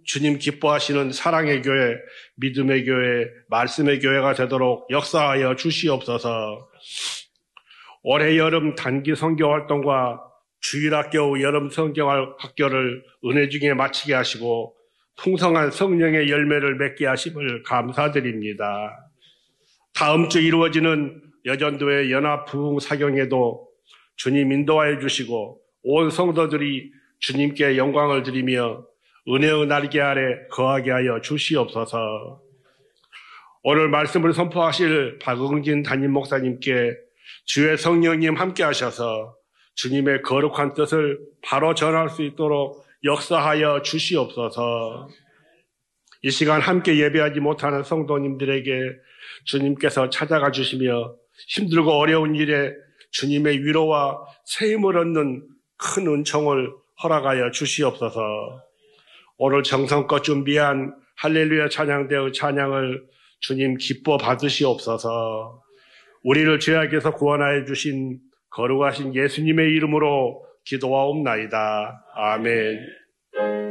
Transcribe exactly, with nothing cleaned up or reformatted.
주님 기뻐하시는 사랑의 교회, 믿음의 교회, 말씀의 교회가 되도록 역사하여 주시옵소서. 올해 여름 단기 선교활동과 주일학교 여름 성경학교를 은혜 중에 마치게 하시고 풍성한 성령의 열매를 맺게 하심을 감사드립니다. 다음 주 이루어지는 여전도의 연합부흥 사경에도 주님 인도하여 주시고 온 성도들이 주님께 영광을 드리며 은혜의 날개 아래 거하게 하여 주시옵소서. 오늘 말씀을 선포하실 박응진 담임 목사님께 주의 성령님 함께 하셔서 주님의 거룩한 뜻을 바로 전할 수 있도록 역사하여 주시옵소서. 이 시간 함께 예배하지 못하는 성도님들에게 주님께서 찾아가 주시며 힘들고 어려운 일에 주님의 위로와 세임을 얻는 큰 은총을 허락하여 주시옵소서. 오늘 정성껏 준비한 할렐루야 찬양대의 찬양을 주님 기뻐 받으시옵소서. 우리를 죄악에서 구원하여 주신 거룩하신 예수님의 이름으로 기도하옵나이다. 아멘.